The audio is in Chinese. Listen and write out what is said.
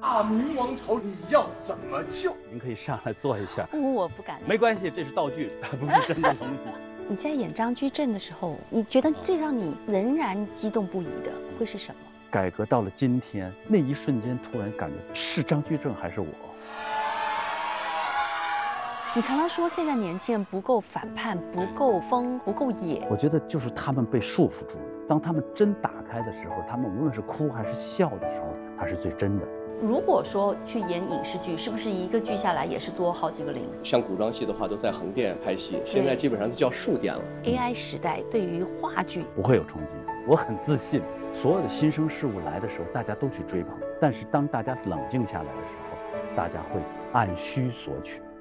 大明王朝你要怎么救？ 您可以上来坐一下。 我不敢。 没关系，这是道具，不是真的龙女。 你在演张居正的时候，你觉得最让你仍然激动不已的会是什么？ 改革到了今天，那一瞬间突然感觉是张居正还是我？ 你常常说现在年轻人不够反叛，不够疯，不够野。 我觉得就是他们被束缚住了。当他们真打开的时候，他们无论是哭还是笑的时候，他是最真的。 如果说去演影视剧，是不是一个剧下来也是多好几个零？ 像古装戏的话，都在横店拍戏，现在基本上就叫竖店了。 AI 时代对于话剧不会有冲击，我很自信。所有的新生事物来的时候，大家都去追捧，但是当大家冷静下来的时候，大家会按需索取。